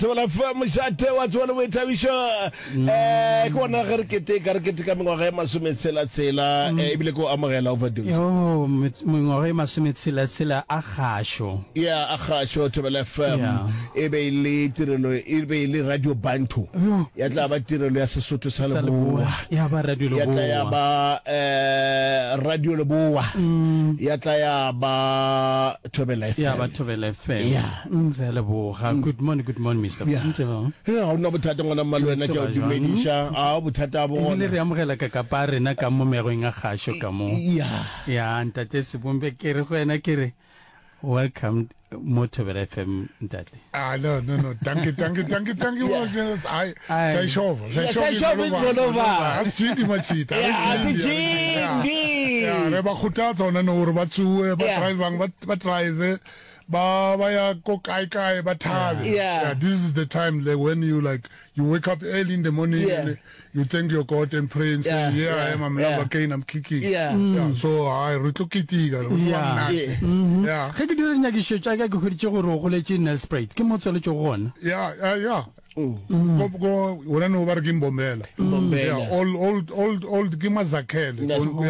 Tola fama shate wa tswana we tavisha ko na garkete ka mengwaga ya masometsela ebile ko amogela overdose yo mengwaga ya masometsela a gasho a gasho Tola fama ebe ile radio bantu ya tla ba tirelo ya Sesotho sa Leboa ya ba radio Leboa ya tla ya ba radio Leboa ya tla ya ba Thobela FM ya ba Thobela FM ya Leboa. Good morning Mr. Ya no bothata ngwana malwena ke o dumedisha bothata bo le re amogela ka kapare na ka mo megweng a gasho ka mo ya ntate Sebombe ke re go ena ke re welcome mo Thobela FM ntate. No danke sayishova asithindi machita re ba khuthatsa ona no re ba tsuwe ba drive ba ya ko kai ba thabe. This is the time like when you wake up early in the morning and you thank your God and pray and say I am alive again, I'm kicking. So I retlokitiga ge ke dire nyagisho tsa ka ke khwitse go go le china sprite ke motselo tso gona go wona no ba re ke Mbombela old ke Mazakhele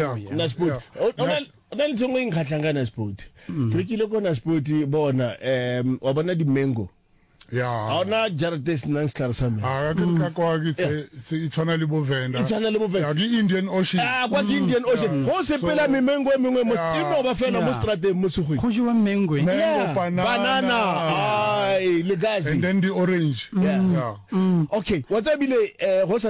ona le tsengwe nkhatlangana sport ke kile kona sport bona wa bona di mango ona Jardes Nanstar Sam ka kwa ke se itshwana le Bovenda ke Indian Ocean kwa Indian Ocean go se pela memengo emengwe mo imo ba fela mo strateng mo segwe go jwa mengo banana ai le gazi and then the orange okay wa tsabile go